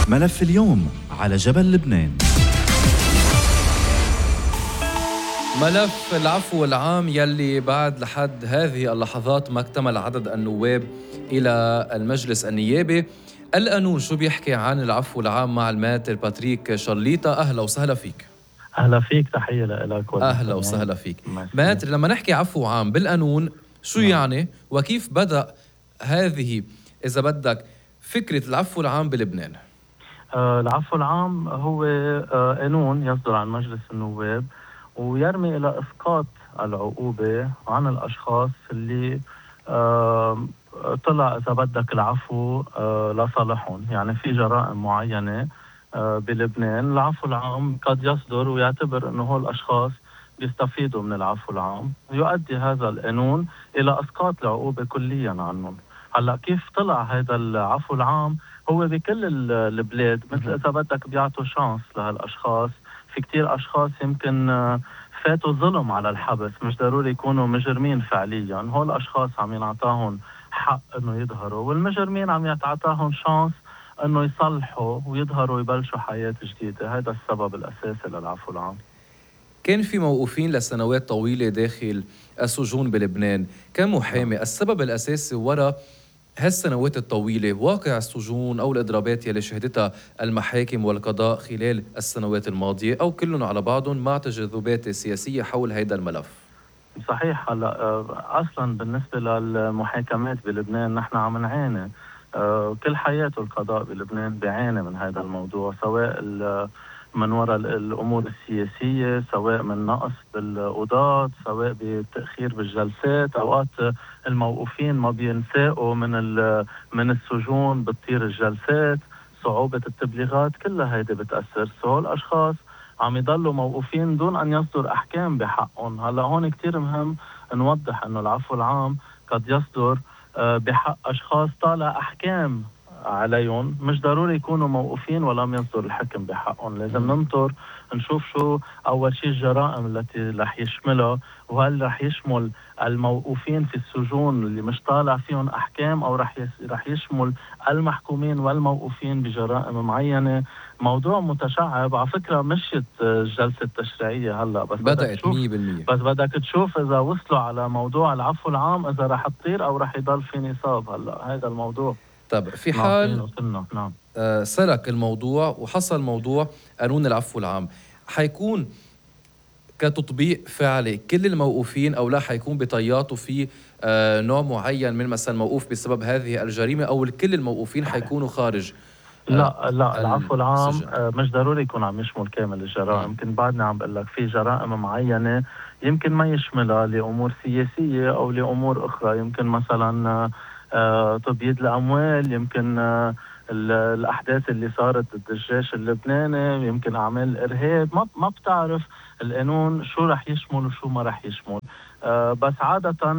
ملف اليوم على جبل لبنان. ملف العفو العام يلي بعد لحد هذه اللحظات ما اكتمل عدد النواب إلى المجلس النيابي. القانون شو بيحكي عن العفو العام مع الماتر باتريك شارليطا؟ أهلا وسهلا فيك. أهلا فيك، تحية لك. أهلا وسهلا فيك ماتر. لما نحكي عفو عام بالقانون شو يعني وكيف بدأ هذه إذا بدك فكرة العفو العام بلبنان؟ العفو العام هو قانون يصدر عن مجلس النواب ويرمي إلى إسقاط العقوبة عن الأشخاص اللي طلع إذا بدك العفو لصالحهم. يعني في جرائم معينة بلبنان العفو العام قد يصدر ويعتبر أنه هو الأشخاص بيستفيدوا من العفو العام، يؤدي هذا القانون إلى إسقاط العقوبة كليا عنهم. هلا كيف طلع هذا العفو العام؟ هو بكل البلاد مثل إذا بدك بيعطوا شانس لهالأشخاص. في كتير أشخاص يمكن فاتوا ظلم على الحبس، مش ضروري يكونوا مجرمين فعليا، هول الأشخاص عم ينعطاهم حق إنه يظهروا، والمجرمين عم يتعطاهم شانس إنه يصلحوا ويظهروا ويبلشوا حياة جديدة. هذا السبب الأساسي للعفو العام. كان في موقوفين لسنوات طويلة داخل السجون بلبنان، كان محامي السبب الأساسي وراء هالسنوات الطويلة واقع السجون أو الإضرابات يلي شهدتها المحاكم والقضاء خلال السنوات الماضية، أو كلهم على بعضهم مع تجاذبات سياسية حول هذا الملف؟ صحيح. هلا اصلا بالنسبه للمحاكمات بلبنان نحن عم نعاني، كل حياته القضاء بلبنان بيعاني من هذا الموضوع، سواء من وراء الامور السياسيه، سواء من نقص بالقضاة، سواء بتاخير بالجلسات. اوقات الموقوفين ما بينساقوا من السجون، بتطير الجلسات، صعوبه التبليغات، كلها هيدي بتاثر. هول الاشخاص عم يضلوا موقوفين دون أن يصدر أحكام بحقهم. هلا هون كتير مهم نوضح أنه العفو العام قد يصدر بحق أشخاص طالع أحكام عليهم، مش ضروري يكونوا موقوفين ولم يصدر الحكم بحقهم. لازم ننطر نشوف شو أول شيء الجرائم التي رح يشملها، وهل رح يشمل الموقوفين في السجون اللي مش طالع فيهم أحكام، أو رح يشمل المحكومين والموقوفين بجرائم معينة. موضوع متشعب على فكرة. مشيت الجلسة التشريعية هلا، بس بدأت 100%. بس بدك تشوف إذا وصلوا على موضوع العفو العام، إذا رح تطير أو رح يضل في نصاب. هلا هذا الموضوع. طب في حال نعم. سلك الموضوع وحصل موضوع قانون العفو العام، حيكون كتطبيق فعلي كل الموقوفين أو لا حيكون بطياته في نوع معين من مثلا موقوف بسبب هذه الجريمة، أو كل الموقوفين حيكونوا خارج؟ لا العفو العام مش ضروري يكون عم يشمل كامل الجرائم. يمكن بعدنا عم بقول لك في جرائم معينة يمكن ما يشملها لأمور سياسية أو لأمور أخرى، يمكن مثلا تبييض الأموال، يمكن الأحداث اللي صارت ضد الجيش اللبناني، يمكن أعمال الإرهاب. ما بتعرف القانون شو رح يشمل وشو ما رح يشمل. بس عادة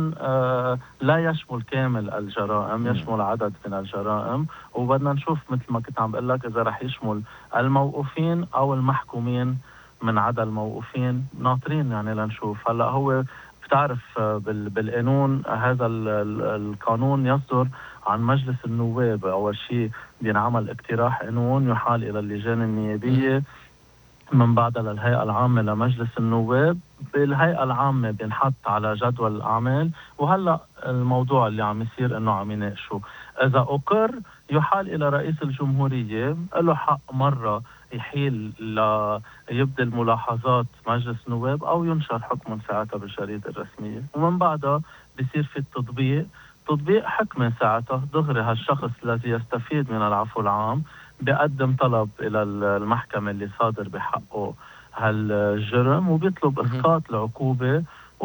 لا يشمل كامل الجرائم، يشمل عدد من الجرائم. وبدنا نشوف مثل ما كنت عم بقول لك إذا رح يشمل الموقوفين أو المحكومين من عدا الموقوفين. ناطرين يعني لنشوف. هلا هو بتعرف بالقانون هذا القانون يصدر عن مجلس النواب. أول شيء بينعمل اقتراح قانون يحال إلى اللجان النيابية، من بعدها للهيئة العامة لمجلس النواب. بالهيئة العامة بينحط على جدول الأعمال، وهلأ الموضوع اللي عم يصير إنه عم يناقشوا. إذا أقر يحال إلى رئيس الجمهورية، له حق مرة يحيل ليبدل ملاحظات مجلس النواب أو ينشر حكم ساعتها بالجريدة الرسمية، ومن بعدها بيصير في تطبيق حكم ساعتها. دغري هالشخص الذي يستفيد من العفو العام بيقدم طلب إلى المحكمة اللي صادر بحقه هالجرم، وبيطلب إسقاط العقوبة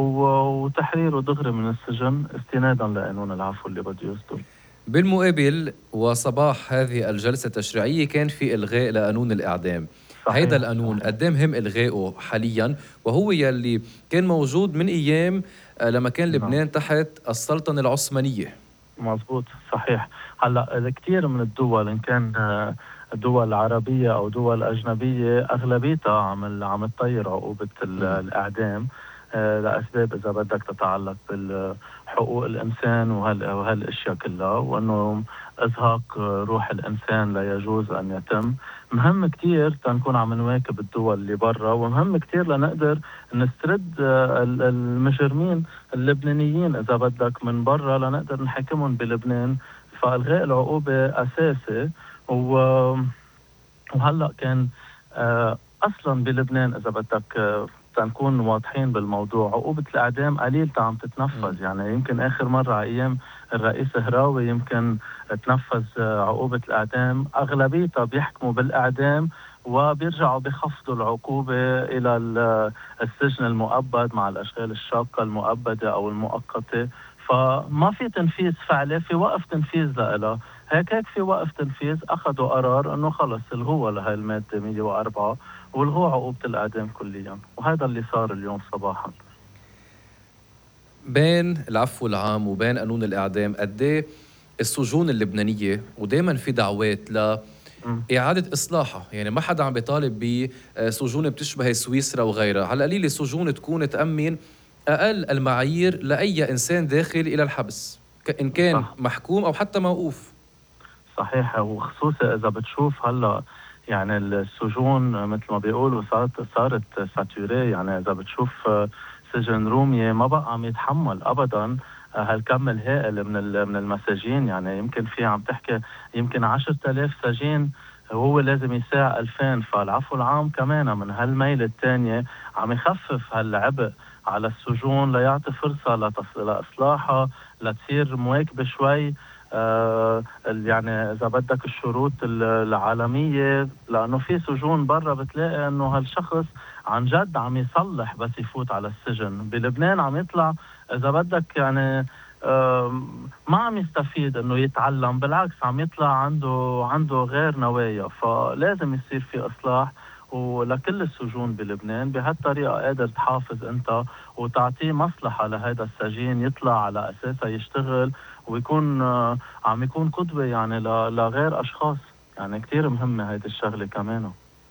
وتحريره دغري من السجن استنادا لقانون العفو اللي بده يصدر. بالمقابل وصباح هذه الجلسة التشريعية كان في إلغاء لقانون الإعدام. هيدا القانون قد ايه مهم إلغائه حاليا، وهو يلي كان موجود من أيام لما كان لبنان تحت السلطنة العثمانية؟ مزبوط، صحيح. هلا كثير من الدول، إن كان دول عربية أو دول أجنبية، أغلبيتها عم تطير عقوبة الإعدام لأسباب إذا بدك تتعلق بالحقوق الإنسان وهالأشياء كلها، وأنه إزهاق روح الإنسان لا يجوز أن يتم. مهم كتير تنكون عم نواكب الدول اللي برا، ومهم كتير لنقدر نسترد المجرمين اللبنانيين إذا بدك من برا لنقدر نحاكمهم بلبنان. فإلغاء العقوبة أساسي. وهلأ كان أصلا بلبنان إذا بدك تنكون واضحين بالموضوع، عقوبة الإعدام قليل عم تتنفذ. يعني يمكن آخر مرة أيام الرئيس هراوي يمكن تنفذ عقوبة الإعدام، أغلبيتها بيحكموا بالإعدام وبيرجعوا بخفضوا العقوبة إلى السجن المؤبد مع الأشغال الشاقة المؤبدة أو المؤقتة. فما في تنفيذ فعلي، في وقف تنفيذ لها. هيك في وقف تنفيذ أخذوا قرار أنه خلص الغوا لهي المادة 104 والغوا عقوبة الإعدام كليا، وهذا اللي صار اليوم صباحا. بين العفو العام وبين قانون الإعدام قديه السجون اللبنانية، ودائما في دعوات إعادة إصلاحها، يعني ما حدا عم بيطالب بسجون بتشبه سويسرا وغيرها، على القليل السجون تكون تأمن أقل المعايير لأي إنسان داخل إلى الحبس إن كان صح. محكوم أو حتى موقوف. صحيح، وخصوصا إذا بتشوف هلأ يعني السجون مثل ما بيقولوا صارت ساتوري. يعني إذا بتشوف سجن رومية ما بقى عم يتحمل أبدا هالكم الهائل من المساجين. يعني يمكن في عم تحكي يمكن 10,000 سجين وهو لازم يساع 2000. فالعفو العام كمان من هالميل الثانية عم يخفف هالعبء على السجون ليعطي فرصة لإصلاحها لتصير مواكبة شوي يعني إذا بدك الشروط العالمية. لأنه في سجون برا بتلاقي أنه هالشخص عن جد عم يصلح بس يفوت على السجن. بلبنان عم يطلع إذا بدك يعني ما عم يستفيد أنه يتعلم، بالعكس عم يطلع عنده غير نوايا. فلازم يصير في إصلاح ولكل السجون بلبنان. بهالطريقة قادر تحافظ أنت وتعطيه مصلحة لهذا السجين يطلع على أساسها يشتغل ويكون عم يكون قدوة يعني لغير أشخاص. يعني كتير مهمة هيدي الشغلة كمان.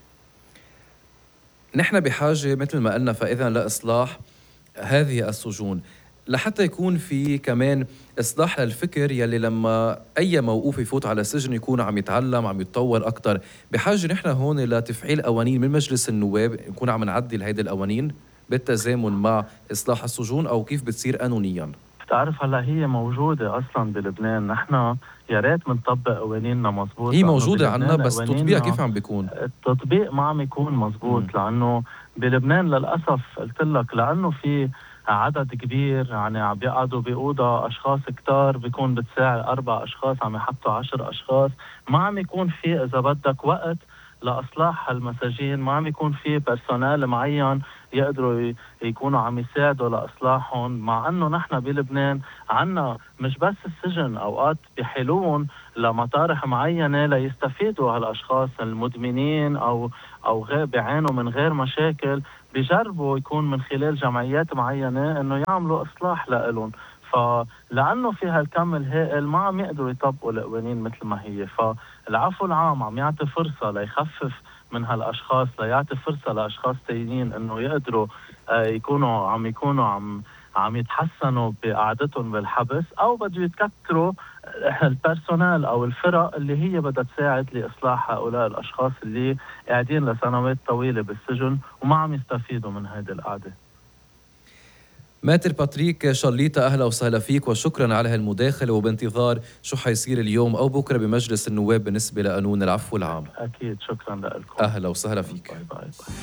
نحن بحاجة مثل ما قلنا فإذا لإصلاح هذه السجون لحتى يكون في كمان إصلاح للفكر يلي لما أي موقوف يفوت على السجن يكون عم يتعلم عم يتطور أكتر. بحاجة نحن هون لتفعيل قوانين من مجلس النواب نكون عم نعدل هيدي القوانين بالتزامن مع إصلاح السجون، أو كيف بتصير قانونياً؟ بتعرف هلا هي موجودة أصلا بلبنان. نحن يا ريت منطبق قوانيننا مزبوط. هي موجودة عنا بس تطبيقها كيف عم بيكون؟ التطبيق ما عم يكون مزبوط. لأنه بلبنان للأسف قلت لك لأنه في عدد كبير يعني عم بيقعدوا بأوضة أشخاص كتار بيكون بتساعد 4 أشخاص عم يحطوا 10 أشخاص. ما عم يكون في إذا بدك وقت لإصلاح هالمساجين، ما عم يكون في بيرسونال معين يقدروا يكونوا عم يساعدوا لإصلاحهم. مع أنه نحن بلبنان عنا مش بس السجن، أوقات بحلون لمطارح معينة ليستفيدوا هالأشخاص المدمنين أو غير بيعانوا من غير مشاكل، بيجربوا يكون من خلال جمعيات معينة إنه يعملوا إصلاح لإلهم. فلأنه في هالكم الهائل ما عم يقدروا يطبقوا القوانين مثل ما هي. فالعفو العام عم يعطي فرصة ليخفف من هالأشخاص، ليعطي فرصة لأشخاص تانيين إنه يقدروا يكونوا عم يتحسنوا بقعدتهم بالحبس، أو بده يتكتروا البيرسونال أو الفرق اللي هي بدها تساعد لإصلاح هؤلاء الأشخاص اللي قاعدين لسنوات طويلة بالسجن وما عم يستفيدوا من هذه القعدة. ماتر باتريك شارليتا، أهلا وسهلا فيك وشكرا على هالمداخلة، وبانتظار شو حيصير اليوم أو بكرة بمجلس النواب بالنسبة لقانون العفو العام. أكيد، شكرا لكم. أهلا وسهلا فيك. باي باي باي.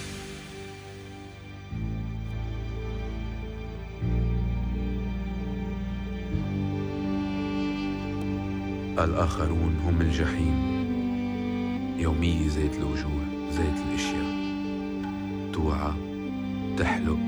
الآخرون هم الجحيم، يومية زيت الوجوه زيت الأشياء، توعى تحلق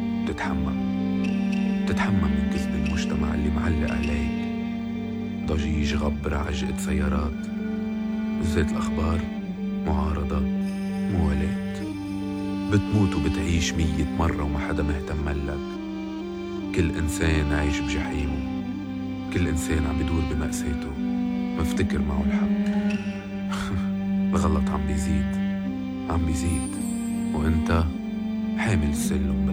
تتحمم من كذب المجتمع اللي معلق عليك، ضجيج غبر عجقة سيارات، زيت الأخبار معارضة موالات، بتموت وبتعيش 100 مرة وما حدا مهتم لك. كل إنسان عايش بجحيمه، كل إنسان عم بدور بمأساته مفتكر معه الحق. الغلط عم بيزيد وانت حامل السلم